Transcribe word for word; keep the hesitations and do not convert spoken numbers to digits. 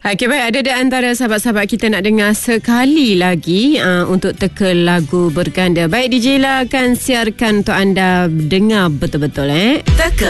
Okay, baik, ada di antara sahabat-sahabat kita nak dengar sekali lagi uh, untuk teka lagu berganda. Baik, D J lah akan siarkan untuk anda dengar betul-betul eh. Teka